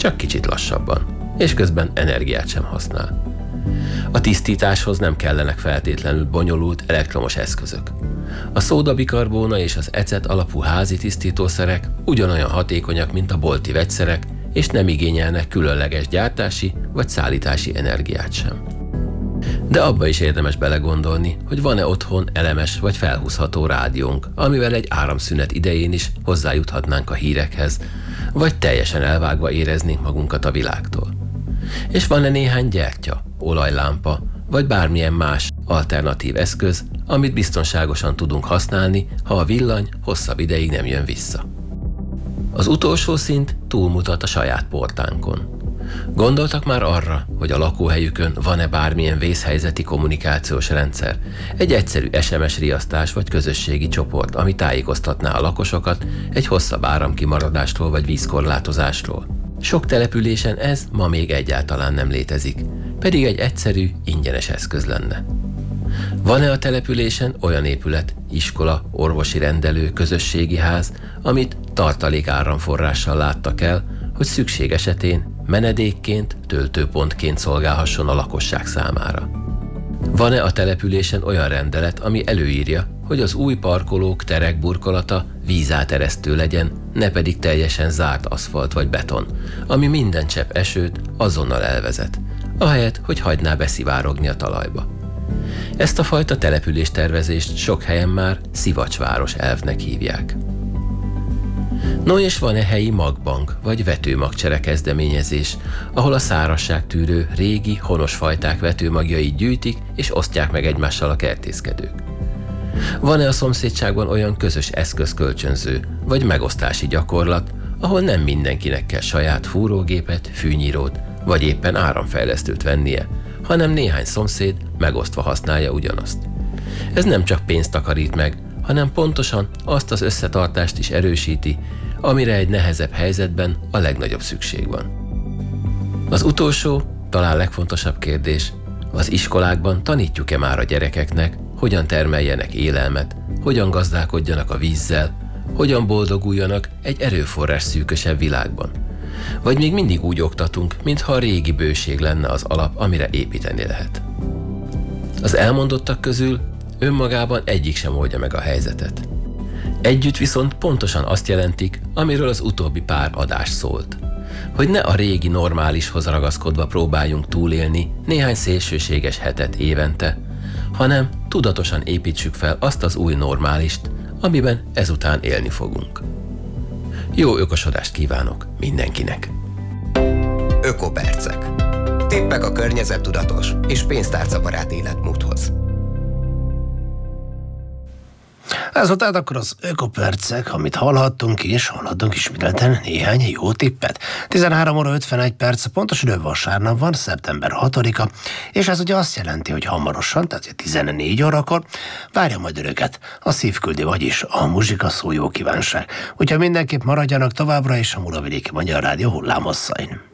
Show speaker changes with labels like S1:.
S1: csak kicsit lassabban, és közben energiát sem használ. A tisztításhoz nem kellenek feltétlenül bonyolult elektromos eszközök. A szódabikarbóna és az ecet alapú házi tisztítószerek ugyanolyan hatékonyak, mint a bolti vegyszerek, és nem igényelnek különleges gyártási vagy szállítási energiát sem. De abba is érdemes belegondolni, hogy van-e otthon elemes vagy felhúzható rádiónk, amivel egy áramszünet idején is hozzájuthatnánk a hírekhez, vagy teljesen elvágva éreznénk magunkat a világtól. És van-e néhány gyertya, olajlámpa, vagy bármilyen más alternatív eszköz, amit biztonságosan tudunk használni, ha a villany hosszabb ideig nem jön vissza. Az utolsó szint túlmutat a saját portánkon. Gondoltak már arra, hogy a lakóhelyükön van-e bármilyen vészhelyzeti kommunikációs rendszer, egy egyszerű SMS riasztás vagy közösségi csoport, ami tájékoztatná a lakosokat egy hosszabb áramkimaradástól vagy vízkorlátozásról? Sok településen ez ma még egyáltalán nem létezik, pedig egy egyszerű, ingyenes eszköz lenne. Van-e a településen olyan épület, iskola, orvosi rendelő, közösségi ház, amit tartalék áramforrással láttak el, hogy szükség esetén menedékként, töltőpontként szolgálhasson a lakosság számára? Van-e a településen olyan rendelet, ami előírja, hogy az új parkolók, terek burkolata vízáteresztő legyen, ne pedig teljesen zárt aszfalt vagy beton, ami minden csepp esőt azonnal elvezet, ahelyett, hogy hagyná beszivárogni a talajba? Ezt a fajta településtervezést sok helyen már szivacsváros elvnek hívják. No, és van-e helyi magbank vagy vetőmagcsere kezdeményezés, ahol a szárazságtűrő régi, honos fajták vetőmagjait gyűjtik és osztják meg egymással a kertészkedők? Van-e a szomszédságban olyan közös eszközkölcsönző vagy megosztási gyakorlat, ahol nem mindenkinek kell saját fúrógépet, fűnyírót vagy éppen áramfejlesztőt vennie, hanem néhány szomszéd megosztva használja ugyanazt? Ez nem csak pénzt takarít meg, hanem pontosan azt az összetartást is erősíti, amire egy nehezebb helyzetben a legnagyobb szükség van. Az utolsó, talán legfontosabb kérdés: az iskolákban tanítjuk-e már a gyerekeknek, hogyan termeljenek élelmet, hogyan gazdálkodjanak a vízzel, hogyan boldoguljanak egy erőforrás szűkösebb világban? Vagy még mindig úgy oktatunk, mintha a régi bőség lenne az alap, amire építeni lehet? Az elmondottak közül önmagában egyik sem oldja meg a helyzetet. Együtt viszont pontosan azt jelentik, amiről az utóbbi pár adás szólt. Hogy ne a régi normálishoz ragaszkodva próbáljunk túlélni néhány szélsőséges hetet évente, hanem tudatosan építsük fel azt az új normálist, amiben ezután élni fogunk. Jó ökosodást kívánok mindenkinek!
S2: Ökopercek. Tippek a környezettudatos és pénztárcabarát életmódhoz.
S3: Ez volt tehát akkor az Ökopercek, amit hallhattunk ismételten néhány jó tippet. 13 óra 51 perc, pontos idő vasárnap van, szeptember 6-a, és ez ugye azt jelenti, hogy hamarosan, tehát 14 órakor várja majd önöket a szívküldi, vagyis a muzsika szó jó kívánság. Úgyhogy mindenképp maradjanak továbbra is a Muravidéki Magyar Rádió hullámhosszain.